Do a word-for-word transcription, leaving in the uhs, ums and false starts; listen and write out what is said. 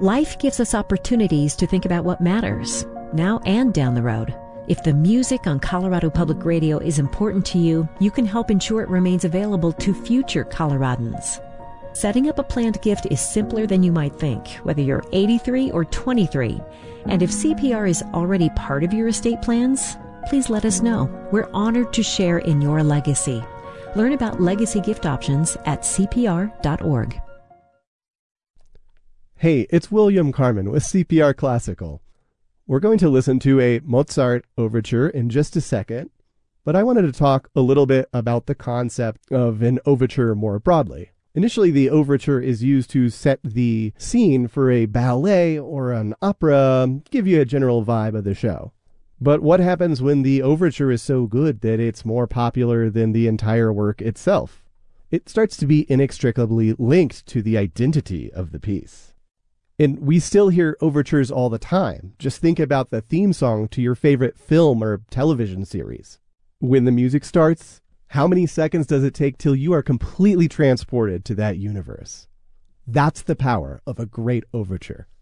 Life gives us opportunities to think about what matters, now and down the road. If the music on Colorado Public Radio is important to you, you can help ensure it remains available to future Coloradans. Setting up a planned gift is simpler than you might think, whether you're eighty-three or twenty-three. And if C P R is already part of your estate plans, please let us know. We're honored to share in your legacy. Learn about legacy gift options at C P R dot org. Hey, it's William Carmen with C P R Classical. We're going to listen to a Mozart overture in just a second, but I wanted to talk a little bit about the concept of an overture more broadly. Initially, the overture is used to set the scene for a ballet or an opera, give you a general vibe of the show. But what happens when the overture is so good that it's more popular than the entire work itself? It starts to be inextricably linked to the identity of the piece. And we still hear overtures all the time. Just think about the theme song to your favorite film or television series. When the music starts, how many seconds does it take till you are completely transported to that universe? That's the power of a great overture.